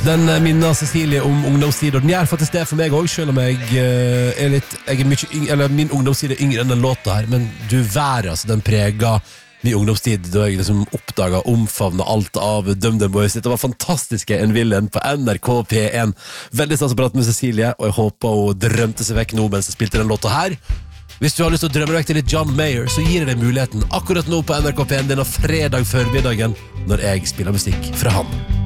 minner Cecilie om ungdomstid, og den gjør faktisk det for meg også, selv om jeg er mye eller min ungdomstid er yngre enn den låta her, men du vær, altså, den preget min ungdomstid, da jeg liksom oppdaget omfavnet alt av DumDum Boys. Det var fantastiske En Villen på NRK P1. Veldig stas å prate med Cecilie, og jeg håper hun drømte seg vekk nå mens jeg spilte den låta her. Hvis du har lyst til å drømme vekk til litt John Mayer, så gir jeg deg muligheten akkurat nå på NRK P1 denne fredag formiddagen, når jeg spiller musikk fra han.